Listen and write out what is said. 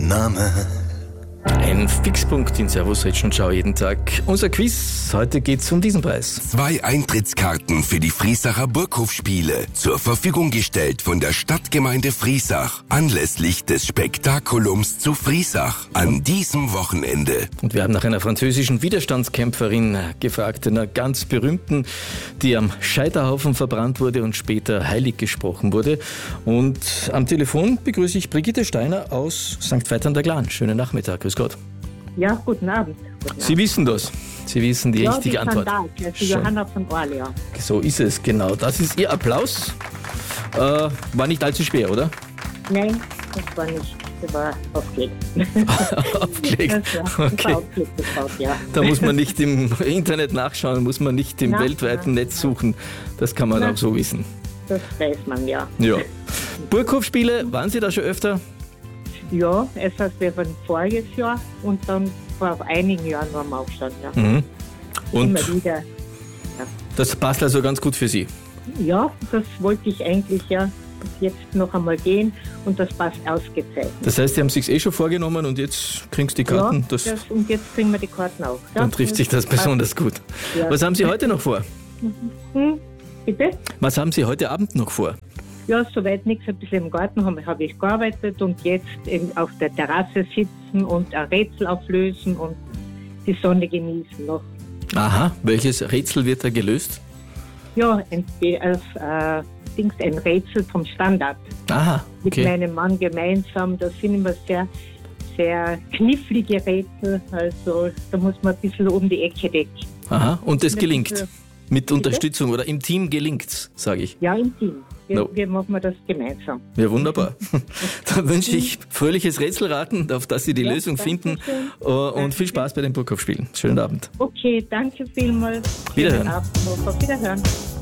Name. Ein Fixpunkt in Servus Rich und Schau jeden Tag. Unser Quiz, heute geht's um diesen Preis. 2 Eintrittskarten für die Friesacher Burghofspiele zur Verfügung gestellt von der Stadtgemeinde Friesach anlässlich des Spektakulums zu Friesach an diesem Wochenende. Und wir haben nach einer französischen Widerstandskämpferin gefragt, einer ganz berühmten, die am Scheiterhaufen verbrannt wurde und später heilig gesprochen wurde. Und am Telefon begrüße ich Brigitte Steiner aus St. Veit an der Glan. Schönen Nachmittag, grüß Gott. Ja, guten Abend. Sie wissen das. Sie wissen die richtige Antwort. Ja, die Johanna von Orleans. So ist es, genau. Das ist Ihr Applaus. War nicht allzu schwer, oder? Nein, das war nicht. Das war aufgelegt. Aufgelegt? Das war Okay. aufgelegt, ja. Da muss man nicht im Internet nachschauen, muss man nicht im weltweiten Netz suchen. Das kann man auch so wissen. Das weiß man, ja. Ja. Burghofspiele, waren Sie da schon öfter? Ja, es hat wir von voriges Jahr und dann vor einigen Jahren waren wir auch schon, ja. Und Immer wieder. das passt also ganz gut für Sie? Ja, das wollte ich eigentlich ja jetzt noch einmal gehen und das passt ausgezeichnet. Das heißt, Sie haben es sich schon vorgenommen und jetzt kriegen Sie die Karten? Ja, und jetzt kriegen wir die Karten auch. Ja? Dann trifft sich das besonders gut. Ja. Was haben Sie heute noch vor? Bitte? Was haben Sie heute Abend noch vor? Ja, soweit nichts. Ein bisschen im Garten habe ich gearbeitet und jetzt auf der Terrasse sitzen und ein Rätsel auflösen und die Sonne genießen noch. Aha, welches Rätsel wird da gelöst? Ja, ein Rätsel vom Standard. Aha, Mit okay. meinem Mann gemeinsam. Das sind immer sehr, sehr knifflige Rätsel. Also da muss man ein bisschen um die Ecke denken. Aha, und das gelingt? Bitte? Mit Unterstützung oder im Team gelingt's, sage ich. Ja, im Team. No. Wir machen das gemeinsam. Ja, wunderbar. Dann wünsche ich fröhliches Rätselraten, auf das Sie die Lösung finden und viel Spaß bei den Burghofspielen. Schönen Abend. Okay, danke vielmals. Wiederhören. Schönen Abend noch. Auf Wiederhören.